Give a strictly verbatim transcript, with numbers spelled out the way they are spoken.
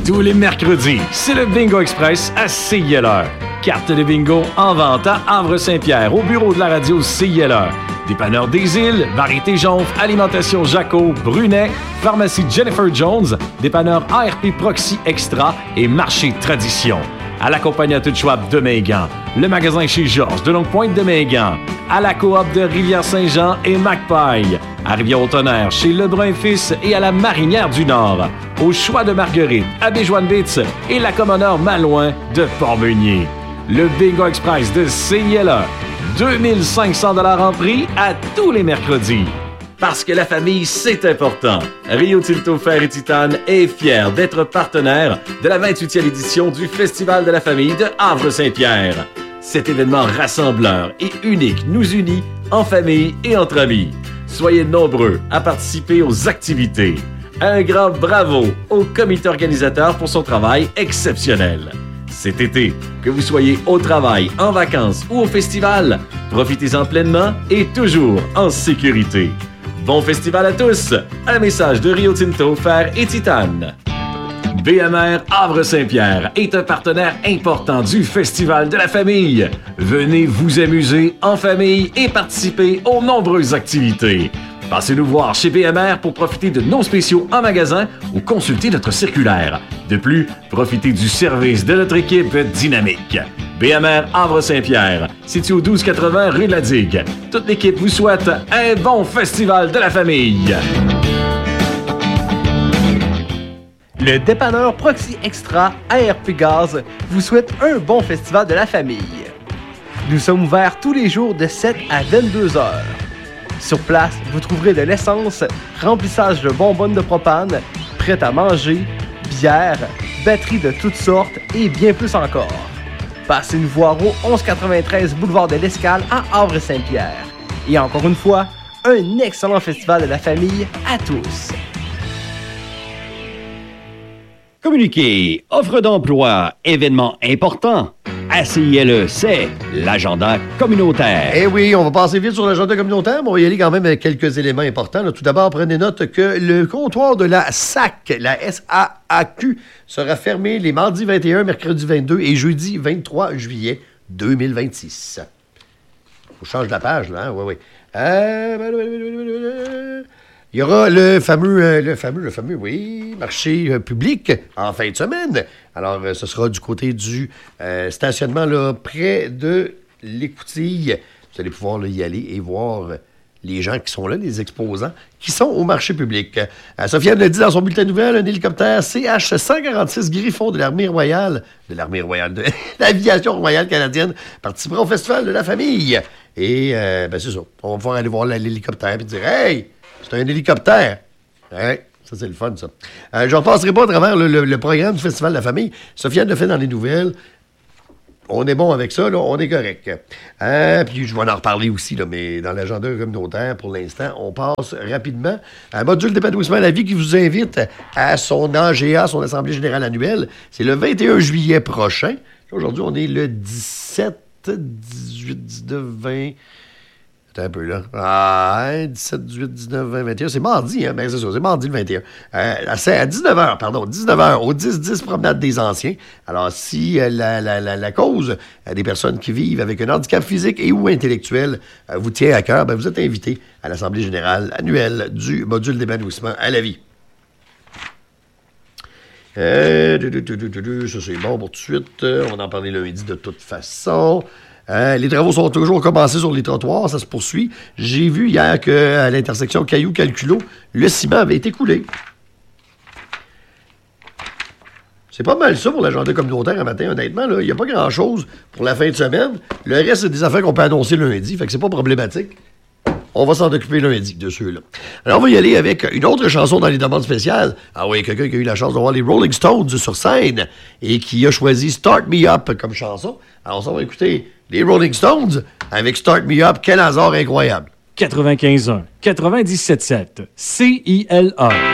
Tous les mercredis, c'est le Bingo Express à C I L R. Carte de bingo en vente à Havre-Saint-Pierre, au bureau de la radio C I L R. Dépanneur des Îles, Variété Jonf, Alimentation Jaco, Brunet, Pharmacie Jennifer Jones, Dépanneur A R P Proxy Extra et Marché Tradition. À l'accompagnateur Schwab de Mingan, le magasin chez Georges de Longue-Pointe de Mingan, à la coop de Rivière-Saint-Jean et Macpaille, à Rivière-au-Tonnerre chez Lebrun Fils et à la Marinière du Nord, au Choix de Marguerite, à Béjoine-Bitz et la Commoneur Malouin de Port-Meunier. Le Bingo Express de C I L R, deux mille cinq cents dollars en prix à tous les mercredis. Parce que la famille, c'est important. Rio Tinto Fer et Titane est fier d'être partenaire de la vingt-huitième édition du Festival de la famille de Havre-Saint-Pierre. Cet événement rassembleur et unique nous unit en famille et entre amis. Soyez nombreux à participer aux activités. Un grand bravo au comité organisateur pour son travail exceptionnel. Cet été, que vous soyez au travail, en vacances ou au festival, profitez-en pleinement et toujours en sécurité. Bon festival à tous! Un message de Rio Tinto, Fer et Titane. B M R Havre-Saint-Pierre est un partenaire important du Festival de la famille. Venez vous amuser en famille et participer aux nombreuses activités. Passez nous voir chez B M R pour profiter de nos spéciaux en magasin ou consulter notre circulaire. De plus, profitez du service de notre équipe dynamique. B M R Havre-Saint-Pierre, situé au douze quatre-vingts rue de la Digue. Toute l'équipe vous souhaite un bon festival de la famille. Le dépanneur Proxy Extra A R P Gaz vous souhaite un bon festival de la famille. Nous sommes ouverts tous les jours de sept à vingt-deux heures. Sur place, vous trouverez de l'essence, remplissage de bonbonnes de propane, prêt à manger, bière, batteries de toutes sortes et bien plus encore. Passez nous voir au onze quatre-vingt-treize boulevard de l'Escale à Havre-Saint-Pierre. Et encore une fois, un excellent festival de la famille à tous. Communiquer, offre d'emploi, événements importants. À C I L E, c'est l'agenda communautaire. Eh oui, on va passer vite sur l'agenda communautaire, mais on va y aller quand même avec quelques éléments importants. Là, tout d'abord, prenez note que le comptoir de la S A C, la S A A Q, sera fermé les mardis vingt et un, mercredi vingt-deux et jeudi vingt-trois juillet deux mille vingt-six. On change la page, là, hein? Oui, oui. Euh... Il y aura le fameux, euh, le fameux, le fameux, oui, marché euh, public en fin de semaine. Alors, euh, ce sera du côté du euh, stationnement, là, près de l'Écoutille. Vous allez pouvoir là, y aller et voir euh, les gens qui sont là, les exposants, qui sont au marché public. Euh, Sofiane le dit dans son bulletin de nouvelles, un hélicoptère C H cent quarante-six Griffon de l'Armée royale, de l'Armée royale, de l'Aviation royale canadienne, participera au Festival de la famille. Et, euh, ben c'est ça, on va pouvoir aller voir l'hélicoptère et dire « Hey! » C'est un hélicoptère. Ouais, ça, c'est le fun, ça. Euh, je ne repasserai pas à travers le, le, le programme du Festival de la famille. Sofiane le fait dans les nouvelles. On est bon avec ça, là, on est correct. Euh, puis je vais en reparler aussi, là, mais dans l'agenda communautaire, pour l'instant, on passe rapidement à Module d'épanouissement à la vie qui vous invite à son A G A, son Assemblée générale annuelle. C'est le vingt et un juillet prochain. Aujourd'hui, on est le dix-sept, dix-huit, dix-neuf, vingt... Attends un peu, là. Ah, hein, dix-sept, dix-huit, dix-neuf, vingt, vingt et un. C'est mardi, hein? Ben, c'est ça, c'est mardi le vingt et un. Euh, à dix-neuf heures, pardon, dix-neuf heures, au dix dix Promenade des Anciens. Alors, si euh, la, la, la, la cause euh, des personnes qui vivent avec un handicap physique et ou intellectuel euh, vous tient à cœur, ben, vous êtes invité à l'Assemblée générale annuelle du module d'épanouissement à la vie. Euh, du, du, du, du, du, ça, c'est bon pour tout de suite. Euh, on en parlait lundi de toute façon. Euh, les travaux sont toujours commencés sur les trottoirs, ça se poursuit. J'ai vu hier qu'à l'intersection Caillou-Calculo, le ciment avait été coulé. C'est pas mal ça pour l'agenda communautaire un matin, honnêtement. Il n'y a pas grand-chose pour la fin de semaine. Le reste, c'est des affaires qu'on peut annoncer lundi, fait que c'est pas problématique. On va s'en occuper lundi de ceux-là. Alors, on va y aller avec une autre chanson dans les demandes spéciales. Ah oui, quelqu'un qui a eu la chance de voir les Rolling Stones sur scène et qui a choisi Start Me Up comme chanson. Alors, on va écouter les Rolling Stones avec Start Me Up. Quel hasard incroyable. quatre-vingt-quinze un, quatre-vingt-dix-sept sept, C I L A.